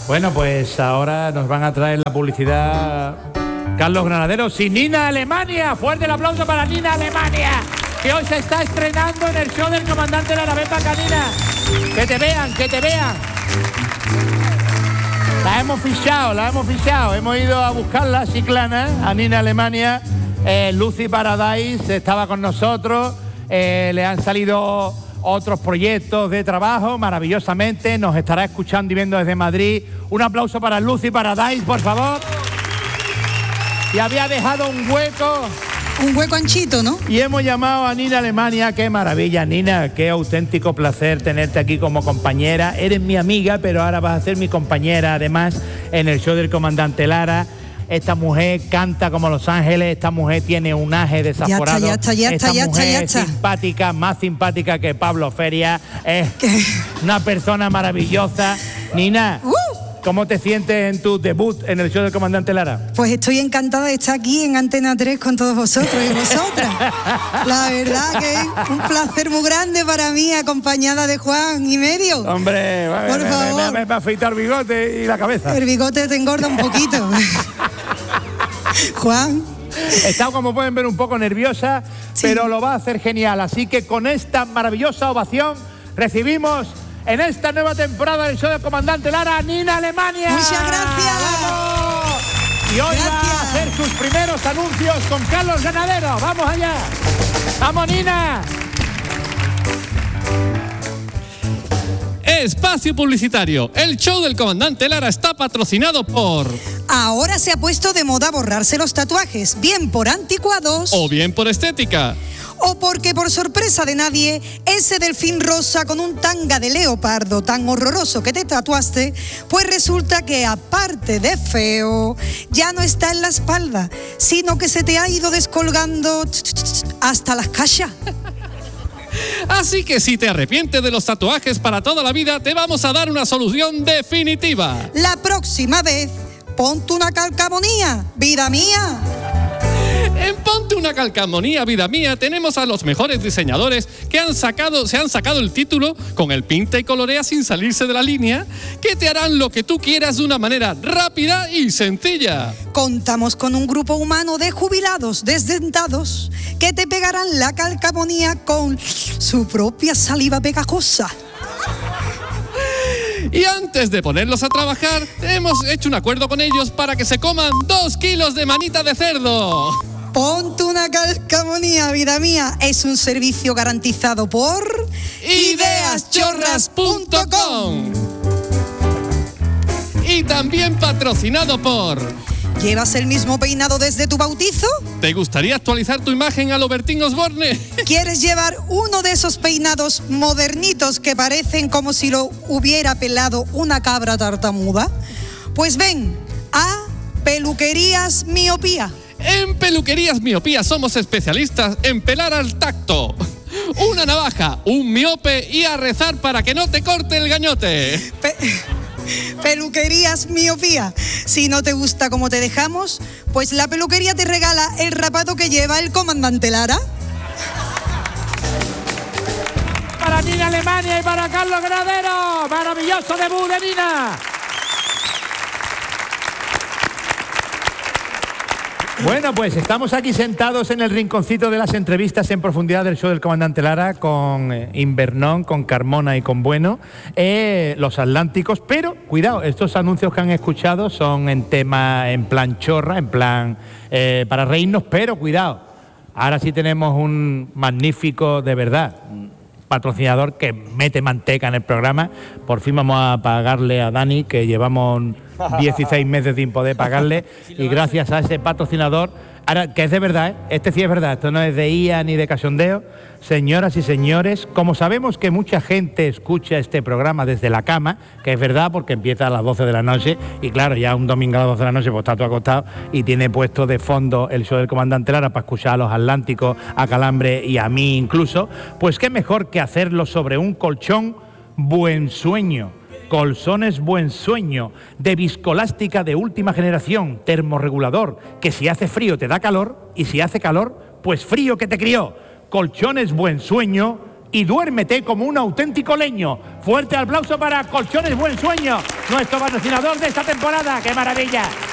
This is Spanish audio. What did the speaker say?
Bueno, pues ahora nos van a traer la publicidad Carlos Granaderos y Nina Alemania. Fuerte el aplauso para Nina Alemania, que hoy se está estrenando en el show del comandante Lara. Ven para acá, Nina. Que te vean, que te vean. La hemos fichado. Hemos ido a buscarla, Chiclana, a Nina Alemania. Lucy Paradise estaba con nosotros. Le han salido otros proyectos de trabajo maravillosamente. Nos estará escuchando y viendo desde Madrid. Un aplauso para Lucy Paradise, por favor. Y había dejado un hueco anchito, ¿no? Y hemos llamado a Nina Alemania. Qué maravilla, Nina, qué auténtico placer tenerte aquí como compañera. Eres mi amiga, pero ahora vas a ser mi compañera además en el show del comandante Lara. Esta mujer canta como Los Ángeles, esta mujer tiene un aje desaforado. Ya está. Simpática, más simpática que Pablo Feria. Es una persona maravillosa. Nina, ¿cómo te sientes en tu debut en el show del comandante Lara? Pues estoy encantada de estar aquí en Antena 3 con todos vosotros y vosotras. La verdad que es un placer muy grande para mí, acompañada de Juan y medio. Hombre, por favor. Me afeitar el bigote y la cabeza. El bigote te engorda un poquito. Juan. He estado, como pueden ver, un poco nerviosa, sí, pero lo va a hacer genial. Así que con esta maravillosa ovación recibimos en esta nueva temporada del show del comandante Lara a Nina Alemania. Muchas gracias. ¡Vamos! Y hoy va a hacer sus primeros anuncios con Carlos Ganadero. ¡Vamos allá! ¡Vamos, Nina! Espacio publicitario. El show del comandante Lara está patrocinado por... Ahora se ha puesto de moda borrarse los tatuajes, bien por anticuados o bien por estética. O porque por sorpresa de nadie, ese delfín rosa con un tanga de leopardo tan horroroso que te tatuaste, pues resulta que aparte de feo, ya no está en la espalda, sino que se te ha ido descolgando hasta las cachas. Así que si te arrepientes de los tatuajes para toda la vida, te vamos a dar una solución definitiva. La próxima vez, ponte una calcamonía, vida mía. En Ponte una calcamonía, vida mía, tenemos a los mejores diseñadores que se han sacado el título con el pinta y colorea sin salirse de la línea, que te harán lo que tú quieras de una manera rápida y sencilla. Contamos con un grupo humano de jubilados desdentados que te pegarán la calcamonía con su propia saliva pegajosa. Y antes de ponerlos a trabajar, hemos hecho un acuerdo con ellos para que se coman 2 kilos de manita de cerdo. Ponte una calcamonía, vida mía. Es un servicio garantizado por ideaschorras.com. Y también patrocinado por... ¿Llevas el mismo peinado desde tu bautizo? ¿Te gustaría actualizar tu imagen a lo Bertín Osborne? ¿Quieres llevar uno de esos peinados modernitos que parecen como si lo hubiera pelado una cabra tartamuda? Pues ven a Peluquerías Miopía. En Peluquerías Miopía somos especialistas en pelar al tacto. Una navaja, un miope y a rezar para que no te corte el gañote. Peluquerías Miopía. Si no te gusta cómo te dejamos, pues la peluquería te regala el rapado que lleva el comandante Lara. Para Nina Alemania y para Carlos Granadero. Maravilloso debut de Nina. Bueno, pues estamos aquí sentados en el rinconcito de las entrevistas en profundidad del show del comandante Lara con Invernón, con Carmona y con Bueno, los Atlánticos, pero cuidado, estos anuncios que han escuchado son en tema, en plan chorra, en plan para reírnos, pero cuidado, ahora sí tenemos un magnífico, de verdad, patrocinador que mete manteca en el programa. Por fin vamos a pagarle a Dani, que llevamos 16 meses sin poder pagarle, y gracias a ese patrocinador, ahora que es de verdad, este sí es verdad, esto no es de IA ni de cachondeo. Señoras y señores, como sabemos que mucha gente escucha este programa desde la cama, que es verdad porque empieza a las 12 de la noche, y claro, ya un domingo a las 12 de la noche pues está todo acostado y tiene puesto de fondo el show del comandante Lara para escuchar a los Atlánticos, a Calambre y a mí incluso, pues qué mejor que hacerlo sobre un colchón Buen Sueño. Colchones Buen Sueño, de viscolástica de última generación, termorregulador, que si hace frío te da calor y si hace calor, pues frío que te crió. Colchones Buen Sueño, y duérmete como un auténtico leño. Fuerte aplauso para Colchones Buen Sueño, nuestro patrocinador de esta temporada. ¡Qué maravilla!